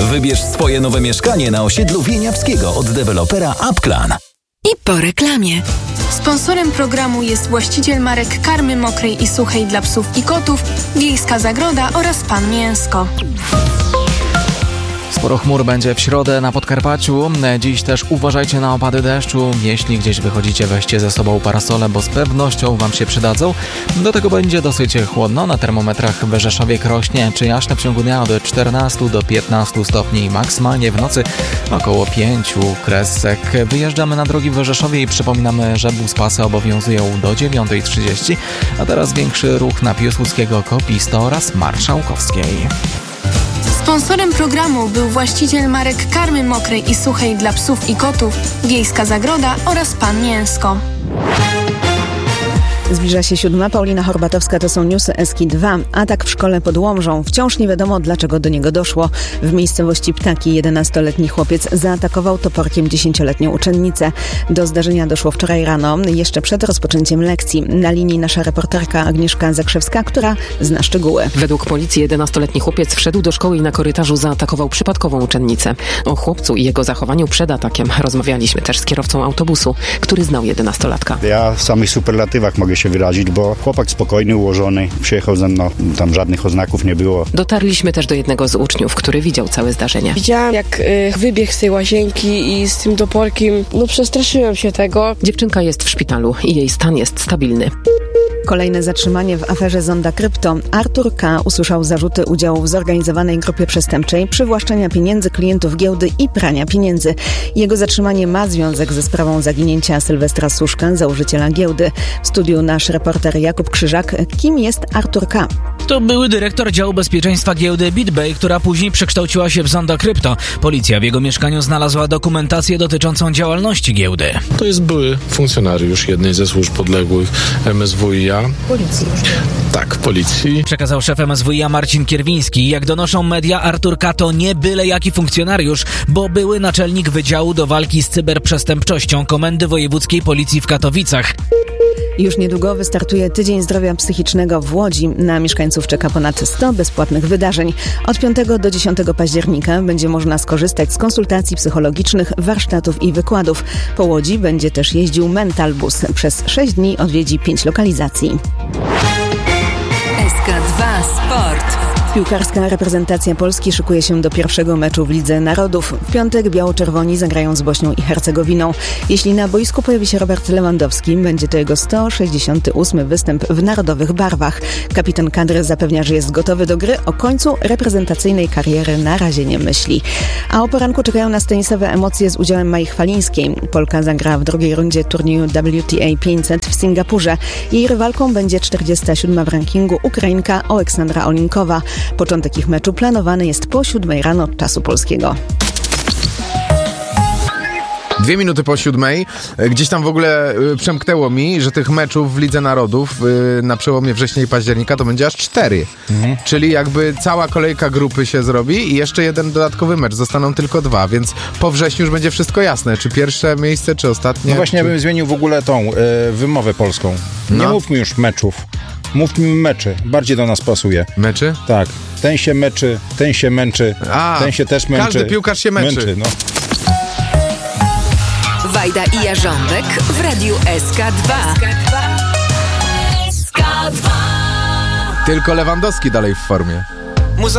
Wybierz swoje nowe mieszkanie na osiedlu Wieniawskiego od dewelopera Upclan. I po reklamie. Sponsorem programu jest właściciel marek karmy mokrej i suchej dla psów i kotów, Wiejska Zagroda oraz Pan Mięsko. Sporo chmur będzie w środę na Podkarpaciu. Dziś też uważajcie na opady deszczu. Jeśli gdzieś wychodzicie, weźcie ze sobą parasole, bo z pewnością Wam się przydadzą. Do tego będzie dosyć chłodno. Na termometrach w Rzeszowie rośnie, czy aż na przeciągu dnia od 14 do 15 stopni. Maksymalnie w nocy około 5 kresek. Wyjeżdżamy na drogi w Rzeszowie i przypominamy, że buspasy obowiązują do 9:30. A teraz większy ruch na Piłsudskiego, Kopista oraz Marszałkowskiej. Sponsorem programu był właściciel marek karmy mokrej i suchej dla psów i kotów, Wiejska Zagroda oraz Pan Mięsko. Zbliża się 7. Paulina Horbatowska, to są newsy SK2. Atak w szkole pod Łomżą. Wciąż nie wiadomo, dlaczego do niego doszło. W miejscowości Ptaki 11-letni chłopiec zaatakował toporkiem 10-letnią uczennicę. Do zdarzenia doszło wczoraj rano, jeszcze przed rozpoczęciem lekcji. Na linii nasza reporterka Agnieszka Zakrzewska, która zna szczegóły. Według policji 11-letni chłopiec wszedł do szkoły i na korytarzu zaatakował przypadkową uczennicę. O chłopcu i jego zachowaniu przed atakiem rozmawialiśmy też z kierowcą autobusu, który znał 11-latka. Ja w samych superlatywach mogę się wyrazić, bo chłopak spokojny, ułożony, przyjechał ze mną, tam żadnych oznaków nie było. Dotarliśmy też do jednego z uczniów, który widział całe zdarzenie. Widziałam, jak wybiegł z tej łazienki i z tym toporkiem. Przestraszyłem się tego. Dziewczynka jest w szpitalu i jej stan jest stabilny. Kolejne zatrzymanie w aferze Zonda Krypto. Artur K. usłyszał zarzuty udziału w zorganizowanej grupie przestępczej, przywłaszczenia pieniędzy klientów giełdy i prania pieniędzy. Jego zatrzymanie ma związek ze sprawą zaginięcia Sylwestra Suszka, założyciela giełdy. W studiu nasz reporter Jakub Krzyżak. Kim jest Artur K.? To były dyrektor działu bezpieczeństwa giełdy BitBay, która później przekształciła się w Zonda Krypto. Policja w jego mieszkaniu znalazła dokumentację dotyczącą działalności giełdy. To jest były funkcjonariusz jednej ze służb podległych MSWiA. Policji. Tak, policji. Przekazał szef MSWiA Marcin Kierwiński. Jak donoszą media, Artur K. to nie byle jaki funkcjonariusz, bo były naczelnik Wydziału do Walki z Cyberprzestępczością Komendy Wojewódzkiej Policji w Katowicach. Już niedługo wystartuje Tydzień Zdrowia Psychicznego w Łodzi. Na mieszkańców czeka ponad 100 bezpłatnych wydarzeń. Od 5 do 10 października będzie można skorzystać z konsultacji psychologicznych, warsztatów i wykładów. Po Łodzi będzie też jeździł Mentalbus. Przez 6 dni odwiedzi 5 lokalizacji. SK2 Sport. Piłkarska reprezentacja Polski szykuje się do pierwszego meczu w Lidze Narodów. W piątek biało-czerwoni zagrają z Bośnią i Hercegowiną. Jeśli na boisku pojawi się Robert Lewandowski, będzie to jego 168. występ w narodowych barwach. Kapitan kadry zapewnia, że jest gotowy do gry. O końcu reprezentacyjnej kariery na razie nie myśli. A o poranku czekają nas tenisowe emocje z udziałem Mai Chwalińskiej. Polka zagra w drugiej rundzie turnieju WTA 500 w Singapurze. Jej rywalką będzie 47. w rankingu Ukrainka Oleksandra Olinkowa. Początek ich meczu planowany jest po 7 rano czasu polskiego. 2 minuty po 7. Gdzieś tam w ogóle przemknęło mi, że tych meczów w Lidze Narodów na przełomie września i października to będzie aż 4. Czyli jakby cała kolejka grupy się zrobi i jeszcze jeden dodatkowy mecz. Zostaną tylko 2, więc po wrześniu już będzie wszystko jasne. Czy pierwsze miejsce, czy ostatnie. No właśnie, ja bym zmienił w ogóle tą wymowę polską. Nie mówmy już meczów. Mówmy meczy. Bardziej do nas pasuje. Meczy? Tak. Ten się meczy, ten się męczy, ten się też męczy. Każdy piłkarz się męczy. No. Wajda i Jarząbek w radiu SK2. Tylko Lewandowski dalej w formie.